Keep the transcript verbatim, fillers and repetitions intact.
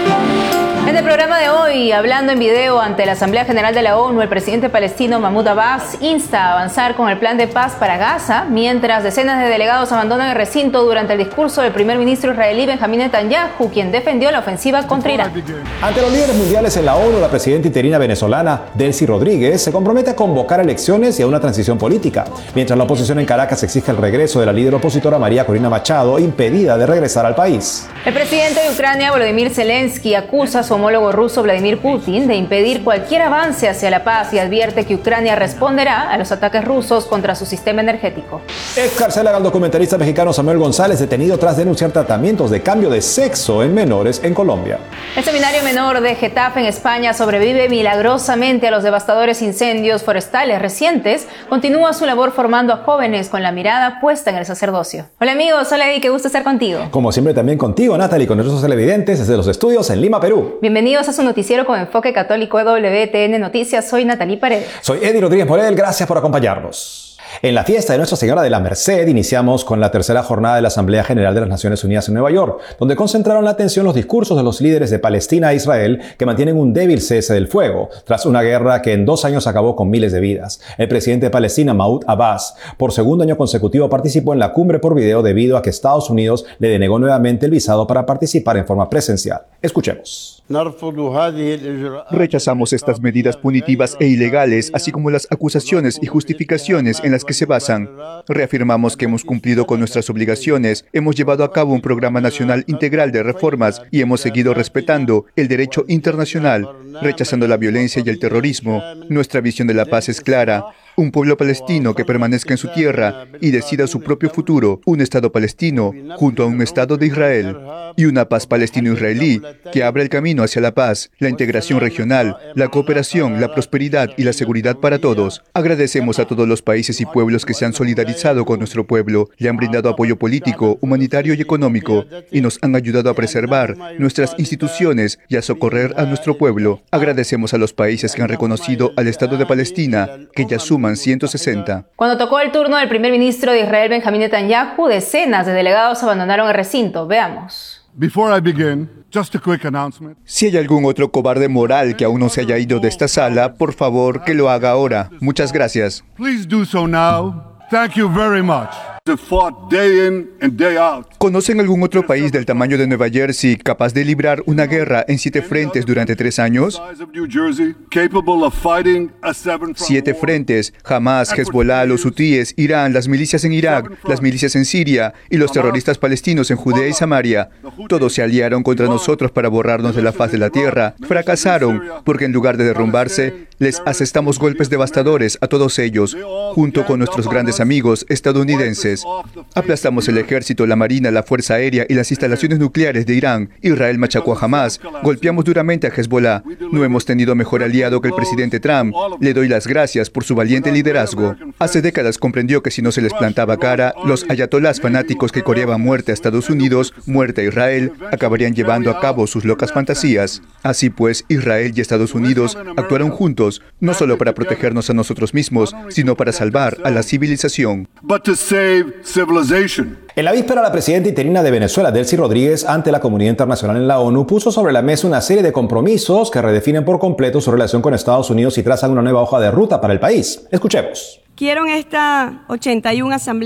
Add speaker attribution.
Speaker 1: En el programa de hoy, hablando en video ante la Asamblea General de la ONU, el presidente palestino Mahmoud Abbas insta a avanzar con el plan de paz para Gaza, mientras decenas de delegados abandonan el recinto durante el discurso del primer ministro israelí Benjamín Netanyahu, quien defendió la ofensiva contra Irán.
Speaker 2: Ante los líderes mundiales en la ONU, la presidenta interina venezolana Delcy Rodríguez se compromete a convocar elecciones y a una transición política, mientras la oposición en Caracas exige el regreso de la líder opositora María Corina Machado, impedida de regresar al país.
Speaker 1: El presidente de Ucrania, Volodymyr Zelensky, acusa a su homólogo ruso Vladimir Putin de impedir cualquier avance hacia la paz y advierte que Ucrania responderá a los ataques rusos contra su sistema energético.
Speaker 2: Excarcelan al documentalista mexicano Samuel González, detenido tras denunciar tratamientos de cambio de sexo en menores en Colombia.
Speaker 1: El seminario menor de Getafe en España sobrevive milagrosamente a los devastadores incendios forestales recientes. Continúa su labor formando a jóvenes con la mirada puesta en el sacerdocio. Hola amigos, hola Eddie, qué gusto estar contigo.
Speaker 2: Como siempre también contigo, Natalie, con nuestros televidentes desde los estudios en Lima, Perú.
Speaker 1: Bienvenidos a su noticiero con enfoque católico de W T N Noticias. Soy Natalie Paredes.
Speaker 2: Soy Eddie Rodríguez Morel, gracias por acompañarnos. En la fiesta de Nuestra Señora de la Merced iniciamos con la tercera jornada de la Asamblea General de las Naciones Unidas en Nueva York, donde concentraron la atención los discursos de los líderes de Palestina e Israel que mantienen un débil cese del fuego, tras una guerra que en dos años acabó con miles de vidas. El presidente de Palestina, Mahmoud Abbas, por segundo año consecutivo participó en la cumbre por video debido a que Estados Unidos le denegó nuevamente el visado para participar en forma presencial. Escuchemos.
Speaker 3: Rechazamos estas medidas punitivas e ilegales, así como las acusaciones y justificaciones en las que se basan. Reafirmamos que hemos cumplido con nuestras obligaciones, hemos llevado a cabo un programa nacional integral de reformas y hemos seguido respetando el derecho internacional, rechazando la violencia y el terrorismo. Nuestra visión de la paz es clara. Un pueblo palestino que permanezca en su tierra y decida su propio futuro, un Estado palestino junto a un Estado de Israel, y una paz palestino-israelí que abra el camino hacia la paz, la integración regional, la cooperación, la prosperidad y la seguridad para todos. Agradecemos a todos los países y pueblos que se han solidarizado con nuestro pueblo, le han brindado apoyo político, humanitario y económico, y nos han ayudado a preservar nuestras instituciones y a socorrer a nuestro pueblo. Agradecemos a los países que han reconocido al Estado de Palestina, que ya suman ciento sesenta.
Speaker 1: Cuando tocó el turno del primer ministro de Israel, Benjamín Netanyahu, decenas de delegados abandonaron el recinto. Veamos.
Speaker 4: Before I begin, just a quick announcement.
Speaker 3: Si hay algún otro cobarde moral que aún no se haya ido de esta sala, por favor que lo haga ahora. Muchas gracias.
Speaker 4: Please do so now. Thank you very much. Fought day in and day out.
Speaker 3: ¿Conocen algún otro país del tamaño de Nueva Jersey capaz de librar una guerra en siete frentes durante tres años? Siete frentes: Hamas, Hezbollah, los hutíes, Irán, las milicias en Irak, las milicias en Siria y los terroristas palestinos en Judea y Samaria. Todos se aliaron contra nosotros para borrarnos de la faz de la tierra. Fracasaron porque en lugar de derrumbarse, les asestamos golpes devastadores a todos ellos, junto con nuestros grandes amigos estadounidenses. Aplastamos el ejército, la marina, la fuerza aérea y las instalaciones nucleares de Irán. Israel machacó a Hamas. Golpeamos duramente a Hezbollah. No hemos tenido mejor aliado que el presidente Trump. Le doy las gracias por su valiente liderazgo. Hace décadas comprendió que si no se les plantaba cara, los ayatolás fanáticos que coreaban muerte a Estados Unidos, muerte a Israel, acabarían llevando a cabo sus locas fantasías. Así pues, Israel y Estados Unidos actuaron juntos, no solo para protegernos a nosotros mismos, sino para salvar a la civilización.
Speaker 2: En la víspera, la presidenta interina de Venezuela, Delcy Rodríguez, ante la comunidad internacional en la ONU, puso sobre la mesa una serie de compromisos que redefinen por completo su relación con Estados Unidos y trazan una nueva hoja de ruta para el país. Escuchemos.
Speaker 5: Quiero en esta ochenta y una asamblea